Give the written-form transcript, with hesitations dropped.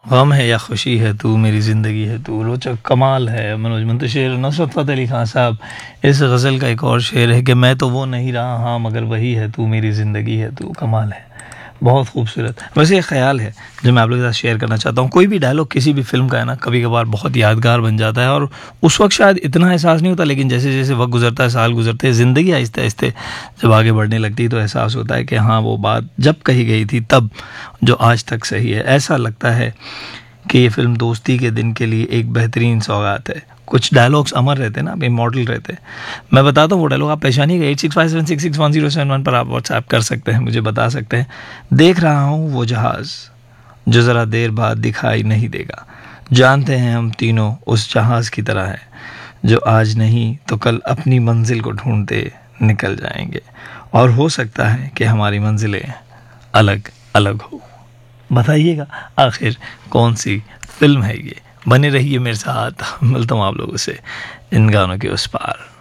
गम है या खुशी है तू, मेरी ज़िंदगी है तू, रोचक कमाल है। मनोज मुंतशिर, नुसरत फ़तेह अली खान साहब, इस गज़ल का एक और शेर है कि मैं तो वो नहीं रहा हाँ मगर वही है तू, मेरी ज़िंदगी है तू। कमाल है, बहुत खूबसूरत। वैसे एक ख़्याल है जो मैं आप लोगों के साथ शेयर करना चाहता हूँ। कोई भी डायलॉग किसी भी फिल्म का है ना, कभी कभार बहुत यादगार बन जाता है और उस वक्त शायद इतना एहसास नहीं होता, लेकिन जैसे जैसे वक्त गुजरता है, साल गुजरते हैं, ज़िंदगी आहिस्ते आहिस्ते जब आगे बढ़ने लगती है तो एहसास होता है कि हाँ वो बात जब कही गई थी तब जो आज तक सही है। ऐसा लगता है कि ये फिल्म दोस्ती के दिन के लिए एक बेहतरीन सौगात है। कुछ डायलॉग्स अमर रहते हैं ना, इमॉर्टल रहते हैं। मैं बताता हूँ वो डायलॉग, आप परेशानी का 8657661071 पर आप व्हाट्सएप कर सकते हैं, मुझे बता सकते हैं। देख रहा हूँ वो जहाज़ जो ज़रा देर बाद दिखाई नहीं देगा, जानते हैं हम तीनों उस जहाज़ की तरह है जो आज नहीं तो कल अपनी मंजिल को ढूंढते निकल जाएंगे, और हो सकता है कि हमारी मंजिलें अलग अलग हो। बताइएगा आखिर कौन सी फिल्म है ये। बने रहिए मेरे साथ, मिलता हूँ आप लोगों से इन गानों के उस पार।